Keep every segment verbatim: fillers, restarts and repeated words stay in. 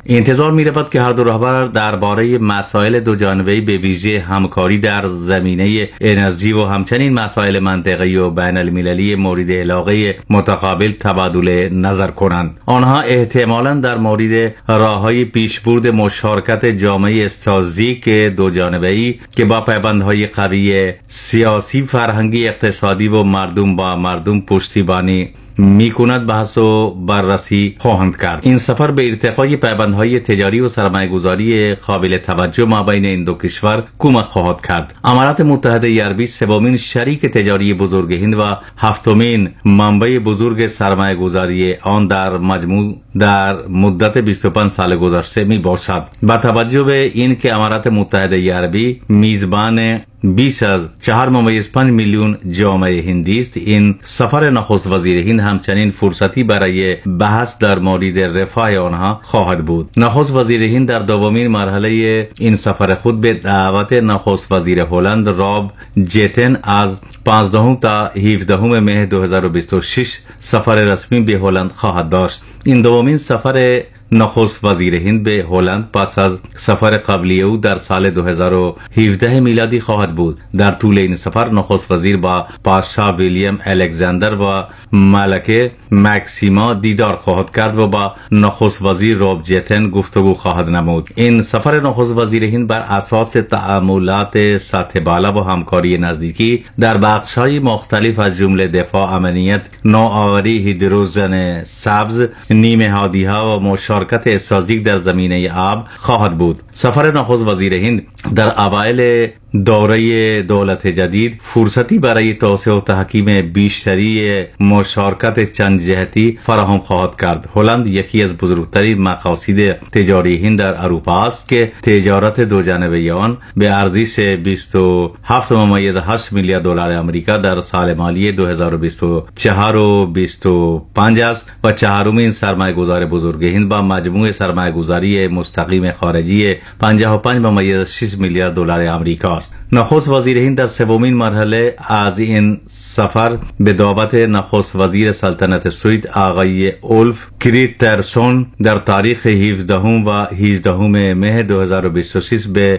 انتظار می رود که هر دو رهبر درباره مسائل دو جانبه‌ای به ویژه همکاری در زمینه انرژی و همچنین مسائل منطقه‌ای و بین المللی مورد علاقه متقابل تبادل نظر کنند. آنها احتمالاً در مورد راه‌های پیشبرد مشارکت جامعه استراتژیک دو جانبه‌ای که با پیوندهای قوی سیاسی، فرهنگی، اقتصادی و مردم با مردم پشتیبانی می کند بحث و بررسی خواهند کرد. این سفر به ارتقای پیوندهای تجاری و سرمایه‌گذاری قابل توجه مابین این دو کشور کمک خواهد کرد. امارات متحده عربی سومین شریک تجاری بزرگ هند و هفتمین منبع بزرگ سرمایه‌گذاری آن در مجموع در مدت بیست و پنج سال گذشته می باشد. با توجه به این که امارات متحده عربی میزبان بیش از چهار ممیز پنج میلیون جامعه هندی است، این سفر نخست وزیر هند همچنین فرصتی برای بحث در مورد رفاه آنها خواهد بود. نخست وزیر هند در دومین مرحله این سفر خود به دعوت نخست وزیر هلند راب جتن از پانزدهم تا هفدهم مه دو هزار و بیست و شش سفر رسمی به هلند خواهد داشت. این دومین سفر نخست وزیر هند به هلند پس از سفر قبلی او در سال دو هزار و هفده میلادی خواهد بود. در طول این سفر نخست وزیر با پادشاه ویلیام الکساندر و ملکه مکسیما دیدار خواهد کرد و با نخست وزیر راب جتن گفتگو خواهد نمود. این سفر نخست وزیر هند بر اساس تعاملات سطح بالا و همکاری نزدیکی در بخش‌های مختلف از جمله دفاع، امنیت، نوآوری، هیدروژن سبز، نیمه هادی‌ها و مشارکت استراتژیک در زمینه آب خواهد بود. سفر نخست وزیر هند در اوایل دوره دولت جدید فرصتی برای توسعه و تحکیم بیشتری مشارکت چند جهتی فراهم خواهد کرد. هلند یکی از بزرگترین مقاصد تجاری هند در اروپا است که تجارت دو جانبه آن به ارزش بیست و هفت ممیز هشت میلیارد دلار آمریکا در سال مالی دو هزار و بیست و چهار و بیست و پنج است و چهارمین سرمایه‌گذار بزرگ هند با مجموع سرمایه‌گذاری مستقیم خارجی پنجاه و پنج ممیز شش میلیارد دلار آمریکا است. نخست وزیر هند در سومین مرحله از این سفر به دعوت نخست وزیر سلطنت سوئد آقای اولف کریسترسون در تاریخ هفدهم و هجدهم مه دو هزار و بیست و شش به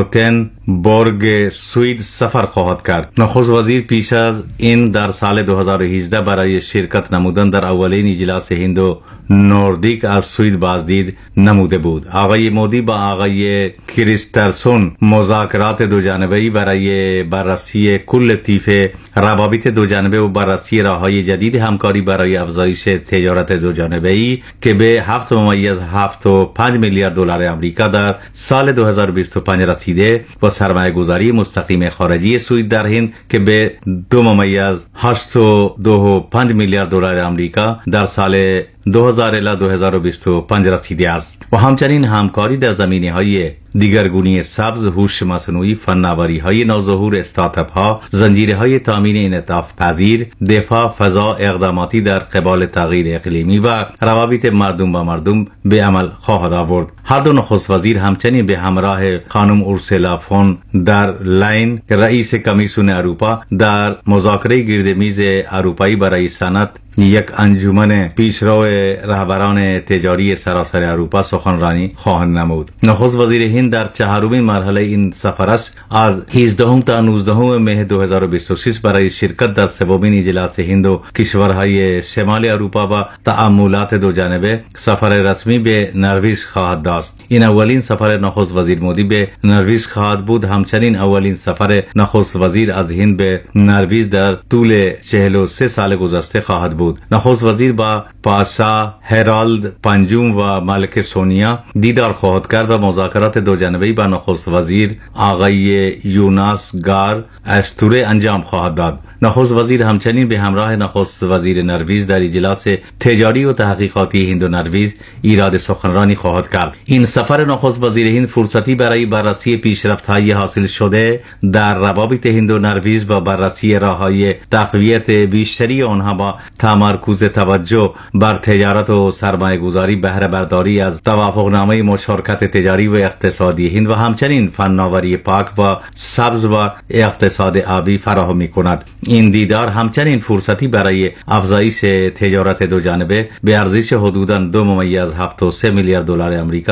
گوتنبورگ سوئد سفر خواهد کرد. نخست وزیر پیش از این در سال دو هزار و هجده برای شرکت نمودن در اولین اجلاس هند و نوردیک از سوئد بازدید نموده بود. آقای مودی با آقای کریسترسون مذاکرات دو جانبه‌ای برای بررسی کل طیف روابط دو جانبه و بررسی راه‌های جدید همکاری برای افزایش تجارت دو جانبه‌ای که به هفت ممیز هفت و پنج میلیارد دلار آمریکا در سال دو هزار و بیست و پنج رسیده و سرمایه‌گذاری مستقیم خارجی سوئد در هند که به دو ممیز هشت و دو و پنج میلیارد دلار آمریکا در سال دو هزار الی دو هزار و بیست و پنج رسیده است و همچنین همکاری در زمینه‌های دیگرگونی سبز، هوش مصنوعی، فناوری‌های نوظهور، استارتاپ‌ها، زنجیره‌های تامین انعطاف پذیر، دفاع، فضا، اقداماتی در قبال تغییر اقلیمی و روابط مردم با مردم به عمل خواهد آورد. هر دو نخست وزیر همچنین به همراه خانم اورسولا فون در لاین رئیس کمیسیون اروپا در مذاکره گردمیز اروپایی برای صنعت یک انجمن پیشرو رهبران تجاری سراسر اروپا سخنرانی خواهند نمود. نخست وزیر هند در چهارمین مرحله این سفرش از هجدهم تا نوزدهم مه دو هزار و بیست و شش برای شرکت در سومین اجلاس هند و کشورهای شمال اروپا و تعاملات دو جانبه سفر رسمی به نروژ خواهد داشت. این اولین سفر نخست وزیر مودی به نروژ خواهد بود. همچنین اولین سفر نخست وزیر از هند به نروژ در طول چهل و سه سال گذشته خواهد بود. نخست وزیر با پادشاه هرالد پنجم و ملکه سونیا دیدار خواهد کرد و مذاکرات دو جانبه‌ای با نخست وزیر آقای یوناس گار استوره انجام خواهد داد. نخست وزیر همچنین به همراه نخست وزیر نروژ در اجلاس تجاری و تحقیقاتی هند و نروژ ایراد سخنرانی خواهد کرد. این سفر نخست وزیر هند فرصتی برای بررسی پیشرفت‌های حاصل شده در روابط هند و نروژ و بررسی راه‌های تقویت بیشتری آنها با تمرکز توجه بر تجارت و سرمایه‌گذاری، بهره برداری از توافقنامه مشارکت تجاری و اقتصادی هند و همچنین فناوری پاک و سبز و اقتصاد آبی فراهم می‌کند. این دیدار همچنین فرصتی برای افزایش تجارت دو جانبه به ارزش حدوداً دو ممیز هفت و سه میلیارد دلار آمریکا